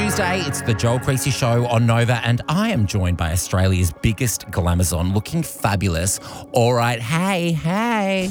Tuesday, it's the Joel Creasy Show on Nova, and I am joined by Australia's biggest glamazon, looking fabulous. All right, hey. Hey.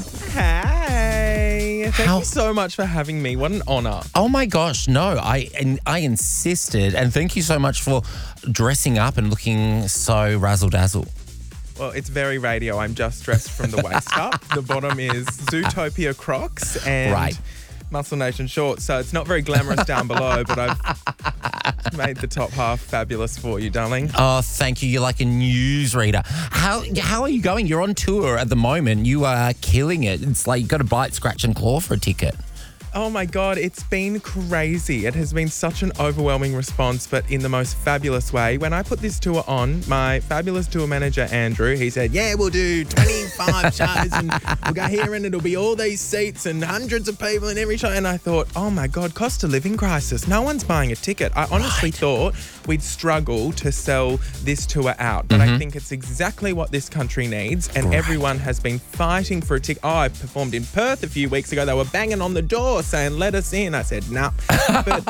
Thank you so much for having me. What an honour. Oh my gosh, no, I insisted, and thank you so much for dressing up and looking so razzle-dazzle. Well, it's very radio. I'm just dressed from the waist up. The bottom is Zootopia Crocs and Muscle Nation shorts. So it's not very glamorous down below, but I've made the top half fabulous for you, darling. Oh, thank you. You're like a newsreader. How are you going? You're on tour at the moment. You are killing it. It's like you've got to bite, scratch and claw for a ticket. Oh my God, it's been crazy. It has been such an overwhelming response, but in the most fabulous way. When I put this tour on, my fabulous tour manager, Andrew, he said, yeah, we'll do 25 shows and we'll go here and it'll be all these seats and hundreds of people in every show. And I thought, oh my God, cost of living crisis. No one's buying a ticket. I honestly thought we'd struggle to sell this tour out, but I think it's exactly what this country needs. And everyone has been fighting for a ticket. Oh, I performed in Perth a few weeks ago. They were banging on the door saying, let us in. I said, nah. But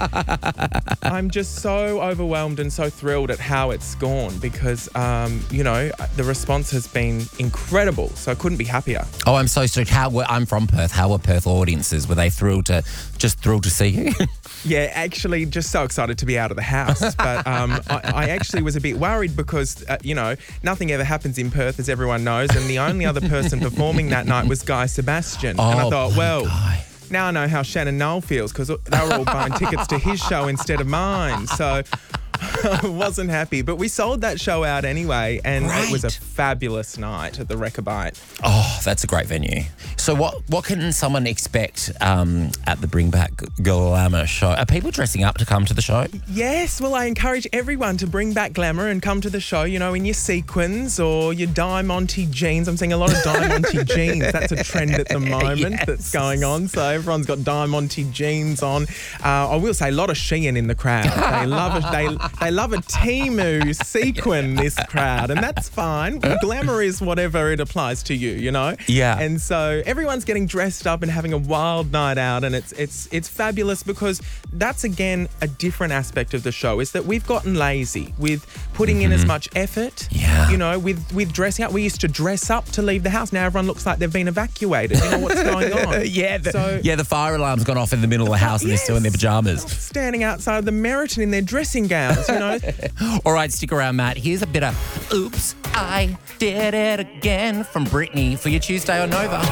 I'm just so overwhelmed and so thrilled at how it's gone because, the response has been incredible. So I couldn't be happier. Oh, I'm so stoked. I'm from Perth. How were Perth audiences? Were they thrilled to see you? Yeah, actually just so excited to be out of the house. But I actually was a bit worried because, nothing ever happens in Perth, as everyone knows. And the only other person performing that night was Guy Sebastian. And I thought, well, now I know how Shannon Noel feels because they were all buying tickets to his show instead of mine. So I wasn't happy. But we sold that show out anyway, and it was a fabulous night at the Rechabite. Oh, that's a great venue. So what can someone expect at the Bring Back Glamour show? Are people dressing up to come to the show? Yes. Well, I encourage everyone to bring back glamour and come to the show, in your sequins or your Diamante jeans. I'm seeing a lot of Diamante jeans. That's a trend at the moment that's going on. So everyone's got Diamante jeans on. I will say a lot of Shein in the crowd. They love a Temu sequin, this crowd, and that's fine. Glamour is whatever it applies to you, Yeah. And so everyone's getting dressed up and having a wild night out, and it's fabulous because that's again a different aspect of the show is that we've gotten lazy with putting in as much effort. Yeah. With dressing up. We used to dress up to leave the house. Now everyone looks like they've been evacuated. You know what's going on? The fire alarm's gone off in the middle of the house and they're still in their pajamas. Standing outside the Meriton in their dressing gowns, All right, stick around, Matt. Here's a bit of Oops, I Did It Again from Britney for your Tuesday on Nova.